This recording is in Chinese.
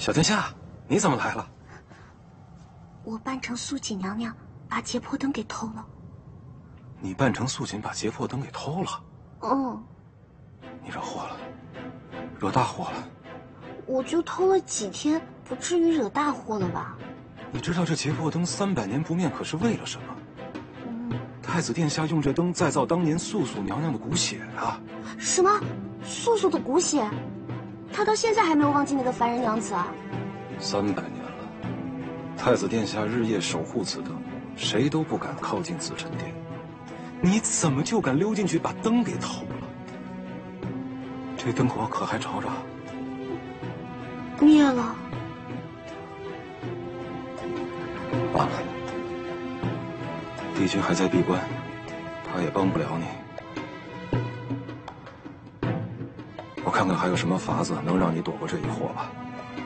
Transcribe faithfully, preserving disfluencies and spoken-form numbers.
小殿下，你怎么来了？ 我扮成素锦娘娘，把劫魄灯给偷了。 你扮成素锦，把劫魄灯给偷了？ 嗯。 你惹祸了，惹大祸了。 我就偷了几天，不至于惹大祸了吧？ 你知道这劫魄灯三百年不灭，可是为了什么？ 嗯。 太子殿下用这灯再造当年素素娘娘的骨血啊！ 什么？素素的骨血？他到现在还没有忘记那个凡人娘子啊！ 三百年了，太子殿下日夜守护此灯，谁都不敢靠近紫宸殿。你怎么就敢溜进去把灯给偷了？这灯火可还着着？ 灭了。 完了，帝君还在闭关，他也帮不了你。我看看还有什么法子能让你躲过这一祸吧。